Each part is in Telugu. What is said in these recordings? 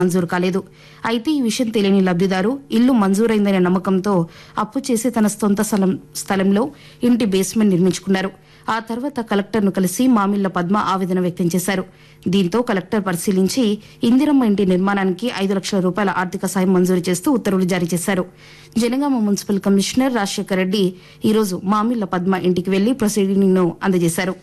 మంజూరు కాలేదు. అయితే ఈ విషయం తెలియని లబ్ధిదారు ఇల్లు మంజూరైందనే నమ్మకంతో అప్పు చేసి తన సొంత స్థలంలో ఇంటి బేస్మెంట్ నిర్మించుకున్నారు. ఆ తర్వాత కలెక్టర్ను కలిసి మామిళ్ల పద్మ ఆవేదన వ్యక్తం చేశారు. దీంతో కలెక్టర్ పరిశీలించి ఇందిరమ్మ ఇంటి నిర్మాణానికి 5 లక్షల రూపాయల ఆర్థిక సాయం మంజూరు చేస్తూ ఉత్తర్వులు జారీ చేశారు. జనగామ మున్సిపల్ కమిషనర్ రాజశేఖర్ రెడ్డి ఈరోజు మామిళ్ల పద్మ ఇంటికి వెళ్లి ప్రొసీడింగ్ను అందజేశారు.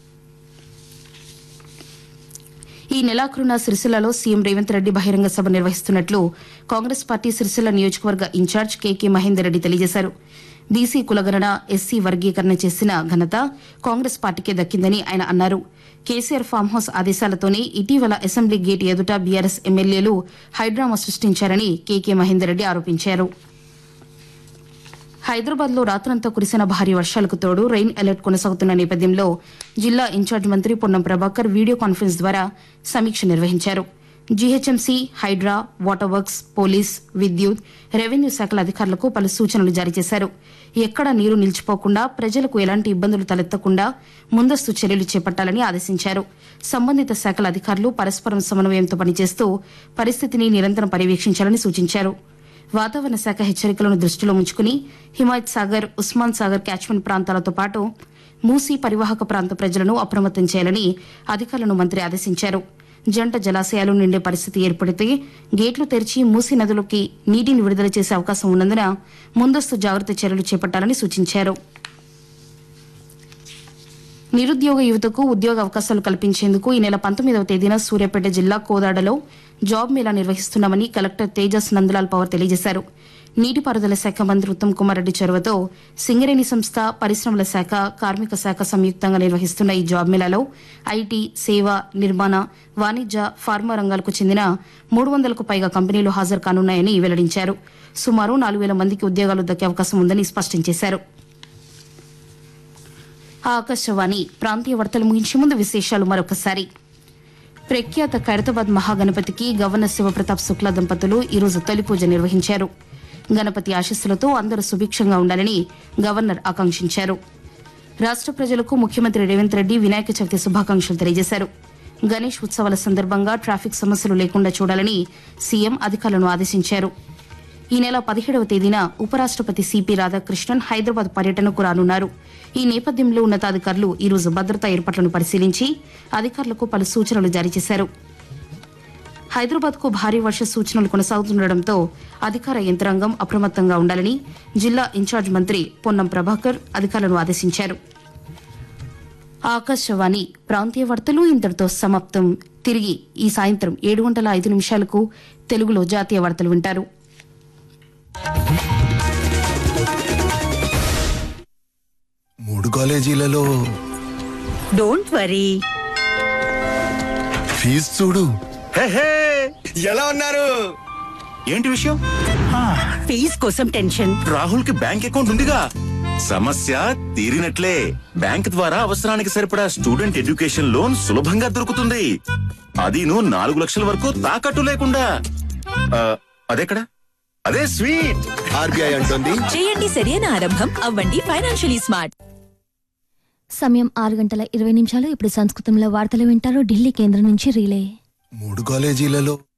ఈ నెలాఖరున సిరిసిల్లలో సీఎం రేవంత్ రెడ్డి బహిరంగ సభ నిర్వహిస్తున్నట్లు కాంగ్రెస్ పార్టీ సిరిసిల్ల నియోజకవర్గ ఇన్ఛార్జ్ కేకే మహేందర్ రెడ్డి తెలియజేశారు. బీసీ కులగణన, ఎస్సీ వర్గీకరణ చేసిన ఘనత కాంగ్రెస్ పార్టీకే దక్కిందని ఆయన అన్నారు. కేసీఆర్ ఫామ్ హౌస్ ఆదేశాలతోనే ఇటీవల అసెంబ్లీ గేట్ ఎదుట బీఆర్ఎస్ ఎమ్మెల్యేలు హైడ్రామా సృష్టించారని కేకే మహేందర్ రెడ్డి ఆరోపించారు. హైదరాబాద్లో రాత్రంతా కురిసిన భారీ వర్షాలకు తోడు రెయిన్ అలర్ట్ కొనసాగుతున్న నేపథ్యంలో జిల్లా ఇన్ఛార్జ్ మంత్రి పొన్నం ప్రభాకర్ వీడియో కాన్ఫరెన్స్ ద్వారా సమీక్ష నిర్వహించారు. GHMC, Hydraa, water works, police, విద్యుత్, రెవెన్యూ శాఖల అధికారులకు పలు సూచనలు జారీ చేశారు. ఎక్కడా నీరు నిలిచిపోకుండా ప్రజలకు ఎలాంటి ఇబ్బందులు తలెత్తకుండా ముందస్తు చర్యలు చేపట్టాలని ఆదేశించారు. సంబంధిత శాఖల అధికారులు పరస్పరం సమన్వయంతో పనిచేస్తూ పరిస్థితిని నిరంతరం పర్యవేక్షించాలని సూచించారు. వాతావరణ శాఖ హెచ్చరికలను దృష్టిలో ఉంచుకుని హిమాయత్ సాగర్, ఉస్మాన్ సాగర్ క్యాచ్మెంట్ ప్రాంతాలతో పాటు మూసీ పరివాహక ప్రాంత ప్రజలను అప్రమత్తం చేయాలని అధికారులను మంత్రి ఆదేశించారు. జంట జలాశయాలు నిండే పరిస్థితి ఏర్పడితే గేట్లు తెరిచి మూసీ నదులకి నీటిని విడుదల చేసే అవకాశం ఉన్నందున ముందస్తు జాగ్రత్త చర్యలు చేపట్టాలని సూచించారు. నిరుద్యోగ యువతకు ఉద్యోగ అవకాశాలు కల్పించేందుకు ఈ నెల 19వ తేదీన సూర్యాపేట జిల్లా కోదాడలో జాబ్ మేళా నిర్వహిస్తున్నామని కలెక్టర్ తేజస్ నందలాల్ పవర్ తెలియజేశారు. నీటిపారుదల శాఖ మంత్రి ఉత్తమ్ కుమార్ రెడ్డి చొరవతో సింగరేణి సంస్థ, పరిశ్రమల శాఖ, కార్మిక శాఖ సంయుక్తంగా నిర్వహిస్తున్న ఈ జాబ్ మేళాలో ఐటీ, సేవ, నిర్మాణ, వాణిజ్య, ఫార్మా రంగాలకు చెందిన 300కు పైగా కంపెనీలు హాజరు కానున్నాయని వెల్లడించారు. సుమారు 4,000 మందికి ఉద్యోగాలు దక్కే అవకాశం ఉందని స్పష్టం చేశారు. ఆకాశవాణి ప్రాంతీయ వార్తలు ముగించే ముందు విశేషాలు మరొకసారి. ప్రఖ్యాత ఖైరతాబాద్ మహాగణపతికి గవర్నర్ శివప్రతాప్ శుక్లా దంపతులు ఈరోజు తొలి పూజ నిర్వహించారు. గణపతి ఆశీస్సులతో అందరూ సుభిక్షంగా ఉండాలని గవర్నర్ ఆకాంక్షించారు. రాష్ట ప్రజలకు ముఖ్యమంత్రి రేవంత్ రెడ్డి వినాయక చవితి శుభాకాంక్షలు తెలియజేశారు. గణేష్ ఉత్సవాల సందర్భంగా ట్రాఫిక్ సమస్యలు లేకుండా చూడాలని సీఎం అధికారులను ఆదేశించారు. ఈ నెల 17వ తేదీన ఉపరాష్టపతి సిపి రాధాకృష్ణన్ హైదరాబాద్ పర్యటనకు రానున్నారు. ఈ నేపథ్యంలో ఉన్నతాధికారులు ఈరోజు భద్రతా ఏర్పాట్లను పరిశీలించి అధికారులకు పలు సూచనలు జారీ చేశారు. హైదరాబాద్కు భారీ వర్ష సూచనలు కొనసాగుతుండటంతో అధికార యంత్రాంగం అప్రమత్తంగా ఉండాలని జిల్లా ఇన్ఛార్జ్ మంత్రి పొన్నం ప్రభాకర్ అధికారులను ఆదేశించారు. ఆకాశవాణి ప్రాంతీయ వార్తలు ఇంతటితో సమాప్తం. తిరిగి ఈ సాయంత్రం 7:05 తెలుగులో జాతీయ వార్తలు వింటారు. 3 కాలేజీలలో డోంట్ వరీ, ఫీజు చూడు. ఎలా ఉన్నారు? ఏంటి విషయం? ఫీజ్ కోసం టెన్షన్. రాహుల్ కి బ్యాంక్ అకౌంట్ ఉందిగా, సమస్య తీరినట్లే. బ్యాంక్ ద్వారా అవసరానికి సరిపడా స్టూడెంట్ ఎడ్యుకేషన్ లోన్ సులభంగా దొరుకుతుంది. అదీను 4 లక్షల వరకు తాకట్టు లేకుండా. అదెక్కడ? అదే స్వీట్. ఆర్బీఐ అంటుంది, చేయండి సరైన ఆరంభం, అవ్వండి ఫైనాన్షియలీ స్మార్ట్. సమయం 6:20. ఇప్పుడు సంస్కృతంలో వార్తలు వింటారు. ఢిల్లీ కేంద్రం నుంచి రీలే. 3 కాలేజీలలో